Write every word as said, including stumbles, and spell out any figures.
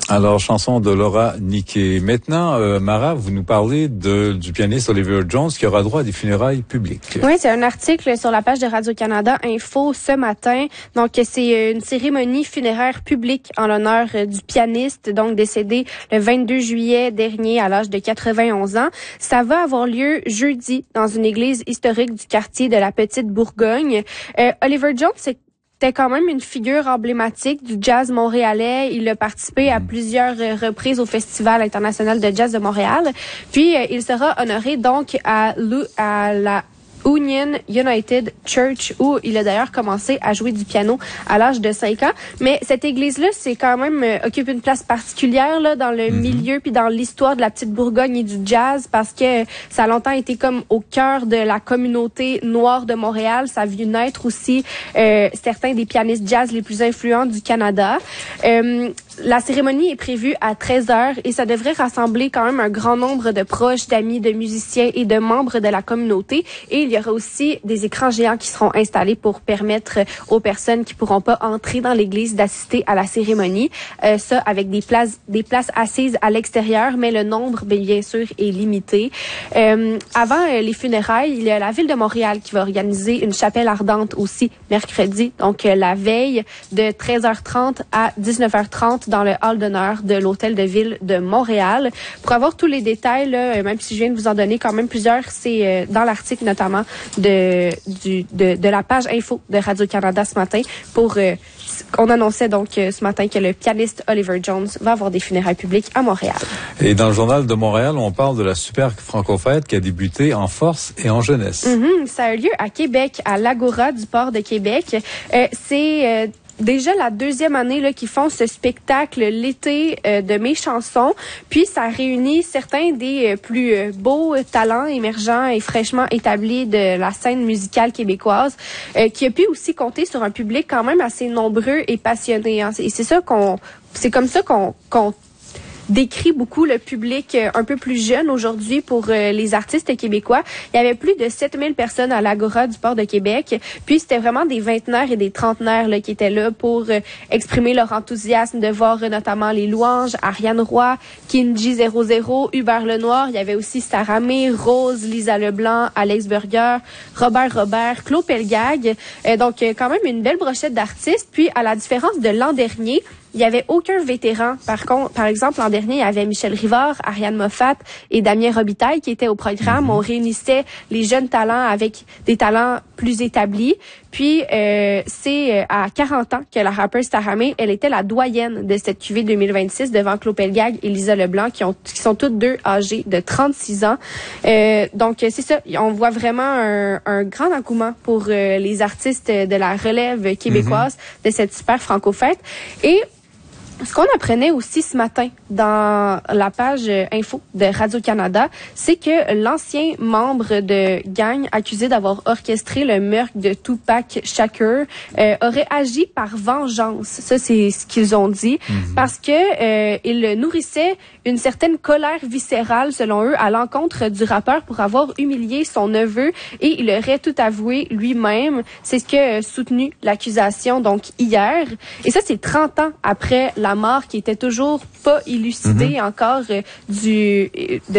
Alors, chanson de Laura Niquet. Maintenant, euh, Mara, vous nous parlez de, du pianiste Oliver Jones qui aura droit à des funérailles publiques. Oui, c'est un article sur la page de Radio-Canada Info ce matin. Donc, c'est une cérémonie funéraire publique en l'honneur du pianiste, donc décédé le vingt-deux juillet dernier à l'âge de quatre-vingt-onze ans. Ça va avoir lieu jeudi dans une église historique du quartier de la Petite Bourgogne. Euh, Oliver Jones, c'est C'était quand même une figure emblématique du jazz montréalais. Il a participé à plusieurs reprises au Festival international de jazz de Montréal. Puis, euh, il sera honoré donc à, à la Union United Church, où il a d'ailleurs commencé à jouer du piano à l'âge de cinq ans. Mais cette église-là, c'est quand même euh, occupe une place particulière là dans le mm-hmm. milieu puis dans l'histoire de la Petite Bourgogne et du jazz, parce que ça a longtemps été comme au cœur de la communauté noire de Montréal. Ça a vu naître aussi euh, certains des pianistes jazz les plus influents du Canada. Euh, La cérémonie est prévue à treize heures et ça devrait rassembler quand même un grand nombre de proches, d'amis, de musiciens et de membres de la communauté. Et il y aura aussi des écrans géants qui seront installés pour permettre aux personnes qui pourront pas entrer dans l'église d'assister à la cérémonie. Euh, ça avec des places, des places assises à l'extérieur, mais le nombre, bien, bien sûr, est limité. Euh, avant euh, les funérailles, il y a la Ville de Montréal qui va organiser une chapelle ardente aussi mercredi, donc euh, la veille de treize heures trente à dix-neuf heures trente dans le hall d'honneur de l'Hôtel de Ville de Montréal. Pour avoir tous les détails, là, même si je viens de vous en donner quand même plusieurs, c'est euh, dans l'article notamment de, du, de, de la page info de Radio-Canada ce matin. Pour euh, on annonçait donc euh, ce matin que le pianiste Oliver Jones va avoir des funérailles publiques à Montréal. Et dans le Journal de Montréal, on parle de la super Franco-Fête qui a débuté en force et en jeunesse. Mm-hmm, ça a eu lieu à Québec, à l'Agora du port de Québec. Euh, c'est... Euh, déjà la deuxième année là qu'ils font ce spectacle l'été euh, de mes chansons, puis ça réunit certains des euh, plus euh, beaux talents émergents et fraîchement établis de la scène musicale québécoise, euh, qui a pu aussi compter sur un public quand même assez nombreux et passionné, hein. Et c'est ça qu'on c'est comme ça qu'on qu'on décrit beaucoup le public un peu plus jeune aujourd'hui pour euh, les artistes québécois. Il y avait plus de sept mille personnes à l'Agora du port de Québec. Puis c'était vraiment des vingtenaires et des trentenaires là, qui étaient là pour euh, exprimer leur enthousiasme de voir euh, notamment les louanges, Ariane Roy, Kinji zéro zéro, Hubert Lenoir. Il y avait aussi Sarah May, Rose, Lisa Leblanc, Alex Burger, Robert Robert, Claude Pelgag. Euh, donc euh, quand même une belle brochette d'artistes. Puis à la différence de l'an dernier, il y avait aucun vétéran. Par contre, par exemple, l'an dernier, il y avait Michel Rivard, Ariane Moffat et Damien Robitaille qui étaient au programme. On réunissait les jeunes talents avec des talents plus établis. Puis, euh, c'est à quarante ans que la rappeuse Sarah May, elle était la doyenne de cette cuvée deux mille vingt-six devant Claude Pelgag et Lisa Leblanc qui ont, qui sont toutes deux âgées de trente-six ans. Euh, donc, c'est ça. On voit vraiment un, un grand engouement pour euh, les artistes de la relève québécoise mm-hmm. de cette super Franco-Fête. Et ce qu'on apprenait aussi ce matin dans la page info de Radio-Canada, c'est que l'ancien membre de gang accusé d'avoir orchestré le meurtre de Tupac Shakur euh, aurait agi par vengeance. Ça, c'est ce qu'ils ont dit. Mm-hmm. Parce que euh, il nourrissait une certaine colère viscérale, selon eux, à l'encontre du rappeur pour avoir humilié son neveu et il aurait tout avoué lui-même. C'est ce que a soutenu l'accusation, donc, hier. Et ça, c'est trente ans après la mort qui était toujours pas élucidée mm-hmm. encore euh, du de